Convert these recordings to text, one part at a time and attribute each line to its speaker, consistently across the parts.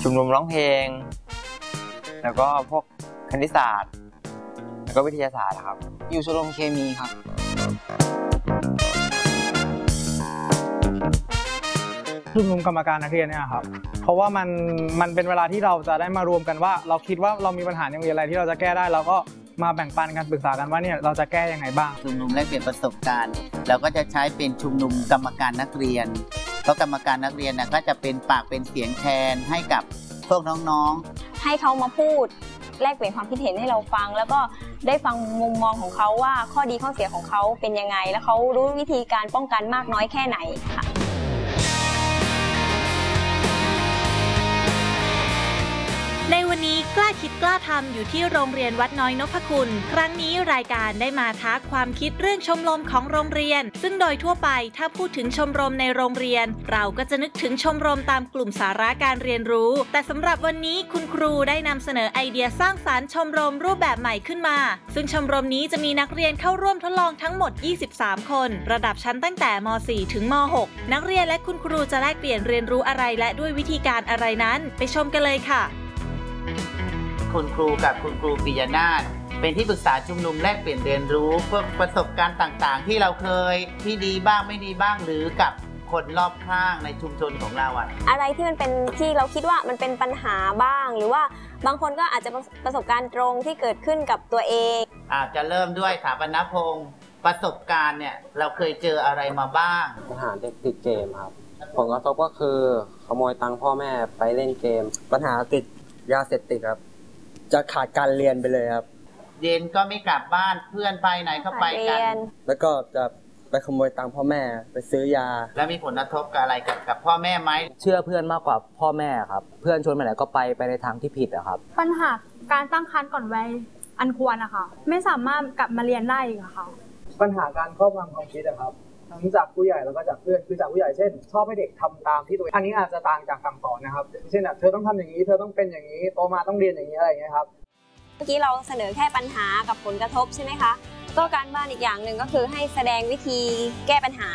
Speaker 1: มรมร้องเพลงแล้วก็พวกคณิตศาสตร์แล้วก็วิทยาศาสตร์ครับ
Speaker 2: อยู่ชมรมเคมีครับ
Speaker 3: ชมรมกรรมการนักเรียนเนี่ยครับเพราะว่ามันเป็นเวลาที่เราจะได้มารวมกันว่าเราคิดว่าเรามีปัญหาในโรงเรียนอะไรที่เราจะแก้ได้เราก็มาแบ่งปันกันปรึกษากันว่าเนี่ยเราจะแก้ยังไงบ้าง
Speaker 4: ชุมนุมแลกเปลี่ยนประสบการณ์เราก็จะใช้เป็นชุมนุมกรรมการนักเรียนเพราะกรรมการนักเรียนก็จะเป็นปากเป็นเสียงแทนให้กับพวกน้อง
Speaker 5: ๆให้เขามาพูดแลกเปลี่ยนความคิดเห็นให้เราฟังแล้วก็ได้ฟังมุมมองของเขาว่าข้อดีข้อเสียของเขาเป็นยังไงแล้วเขารู้วิธีการป้องกันมากน้อยแค่ไหนค่ะ
Speaker 6: ในวันนี้กล้าคิดกล้าทำอยู่ที่โรงเรียนวัดน้อยนพคุณครั้งนี้รายการได้มาท้าความคิดเรื่องชมรมของโรงเรียนซึ่งโดยทั่วไปถ้าพูดถึงชมรมในโรงเรียนเราก็จะนึกถึงชมรมตามกลุ่มสาระการเรียนรู้แต่สำหรับวันนี้คุณครูได้นำเสนอไอเดียสร้างสรรค์ชมรมรูปแบบใหม่ขึ้นมาซึ่งชมรมนี้จะมีนักเรียนเข้าร่วมทดลองทั้งหมด23คนระดับชั้นตั้งแต่ม.4 ถึงม.6 นักเรียนและคุณครูจะแลกเปลี่ยนเรียนรู้อะไรและด้วยวิธีการอะไรนั้นไปชมกันเลยค่ะ
Speaker 4: คุณครูกับคุณครูปิยนาถเป็นที่ปรึกษาชุมนุมแลกเปลี่ยนเรียนรู้พวกประสบการณ์ต่างๆที่เราเคยที่ดีบ้างไม่ดีบ้างหรือกับคนรอบข้างในชุมชนของเรา
Speaker 5: อะไรที่มันเป็นที่เราคิดว่ามันเป็นปัญหาบ้างหรือว่าบางคนก็อาจจะประสบการณ์ตรงที่เกิดขึ้นกับตัวเอง
Speaker 4: อาจจะเริ่มด้วยถาปนพงศ์ประสบการณ์เนี่ยเราเคยเจออะไรมาบ้าง
Speaker 7: ปัญหาเด็กติดเกมครับผลกระทบก็คือขโมยตังค์พ่อแม่ไปเล่นเกมปัญหาติดยาเสพติดครับจะขาดการเรียนไปเลยครับ
Speaker 4: เย็นก็ไม่กลับบ้านเพื่อนไปไหนก็ไปกัน
Speaker 7: แล้วก็จะไปขโมยตังค์พ่อแม่ไปซื้อยา
Speaker 4: แล้วมีผลกระทบกับอะไรกับพ่อแม่ไหม
Speaker 8: เชื่อเพื่อนมากกว่าพ่อแม่ครับเพื่อนชวนไปไหนก็ไปในทางที่ผิดครับ
Speaker 9: ปัญหาการตั้งครรภ์ก่อนวัยอันควรนะคะไม่สามารถกลับมาเรียนได้อีกค่ะ
Speaker 3: ปัญหาการครอบงำความคิดครับทั้งจากผู้ใหญ่แล้วก็จากเพื่อนคือจากผู้ใหญ่เช่นชอบให้เด็กทำตามที่ตัวเองอันนี้อาจจะต่างจากสั่งสอนนะครับเช่นเธอต้องทำอย่างนี้เธอต้องเป็นอย่างนี้โตมาต้องเรียนอย่างนี้อะไรอย่างเงี้ยครับ
Speaker 5: เมื่อกี้เราเสนอแค่ปัญหากับผลกระทบใช่ไหมคะก็การบ้านอีกอย่างหนึ่งก็คือให้แสดงวิธีแก้ปัญหา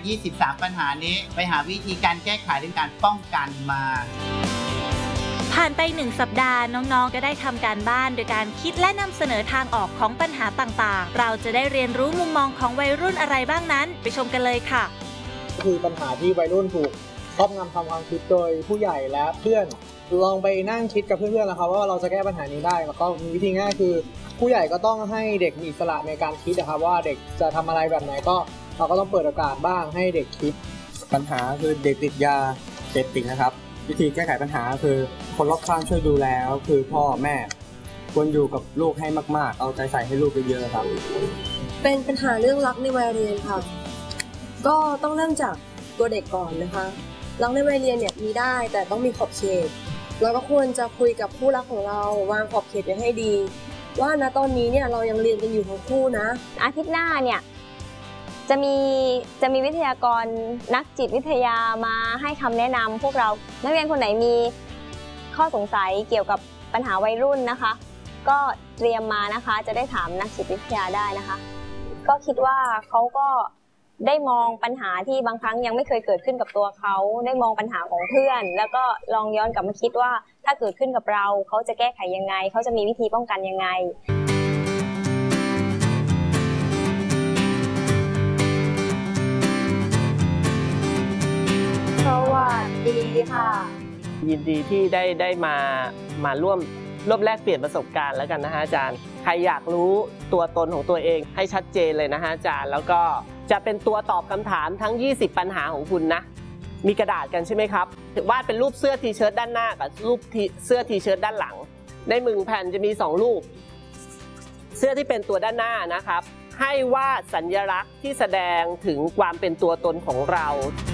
Speaker 4: 23ปัญหานี้ไปหาวิธีการแก้ไขหรือการป้องกันมา
Speaker 6: ผ่านไป1 สัปดาห์น้องๆก็ได้ทำการบ้านโดยการคิดและนำเสนอทางออกของปัญหาต่างๆเราจะได้เรียนรู้มุมมองของวัยรุ่นอะไรบ้างนั้นไปชมกันเลยค่ะ
Speaker 3: คือปัญหาที่วัยรุ่นถูกครอบงำความคิดโดยผู้ใหญ่และเพื่อนลองไปนั่งคิดกับเพื่อนๆนะครับว่าเราจะแก้ปัญหานี้ได้แล้วก็มีวิธีง่ายคือผู้ใหญ่ก็ต้องให้เด็กมีอิสระในการคิดนะครับว่าเด็กจะทำอะไรแบบไหนก็เราก็ต้องเปิดโอกาสบ้างให้เด็กคิด
Speaker 7: ปัญหาคือเด็กติดยาเสพติดนะครับวิธีแก้ไขปัญหาคือคนรอบข้างช่วยดูแลก็คือพ่อแม่ควรอยู่กับลูกให้มากๆเอาใจใส่ให้ลูกเยอะๆครับ
Speaker 10: เป็นปัญหาเรื่องรักในวัยเรียนค่ะก็ต้องเริ่มจากตัวเด็กก่อนนะคะรักในวัยเรียนเนี่ยมีได้แต่ต้องมีขอบเขตเราก็ควรจะคุยกับคู่รักของเราวางขอบเขตไว้ให้ดีว่าณตอนนี้เนี่ยเรายังเรียนกันอยู่ทั้งคู่นะ
Speaker 5: อาทิตย์หน้าเนี่ยจะมีวิทยากรนักจิตวิทยามาให้คำแนะนำพวกเรานักเรียนคนไหนมีข้อสงสัยเกี่ยวกับปัญหาวัยรุ่นนะคะก็เตรียมมานะคะจะได้ถามนักจิตวิทยาได้นะคะก็คิดว่าเขาก็ได้มองปัญหาที่บางครั้งยังไม่เคยเกิดขึ้นกับตัวเขาได้มองปัญหาของเพื่อนแล้วก็ลองย้อนกลับมาคิดว่าถ้าเกิดขึ้นกับเราเขาจะแก้ไขยังไงเขาจะมีวิธีป้องกันยังไง
Speaker 9: สวัสดีค่ะ
Speaker 11: ยินดีที่ได้มาร่วมแลกเปลี่ยนประสบการณ์แล้วกันนะฮะอาจารย์ใครอยากรู้ตัวตนของตัวเองให้ชัดเจนเลยนะฮะอาจารย์แล้วก็จะเป็นตัวตอบคำถามทั้ง20ปัญหาของคุณนะมีกระดาษกันใช่ไหมครับวาดเป็นรูปเสื้อทีเชิ้ตด้านหน้ากับรูปเสื้อทีเชิ้ตด้านหลังใน1แผ่นจะมี2รูปเสื้อที่เป็นตัวด้านหน้านะครับให้วาดสัญลักษณ์ที่แสดงถึงความเป็นตัวตนของเรา